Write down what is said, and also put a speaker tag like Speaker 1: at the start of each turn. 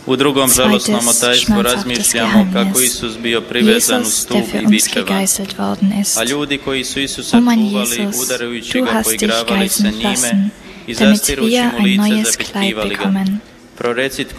Speaker 1: U drugom žalostnom otajstvu razmišljamo kako Isus bio privezan uz stup i bičevan, a ljudi koji su Isusa čuvali, udarajući ga, poigravali se njime i zastirući mu lice, zapitkivali ga. Prorecit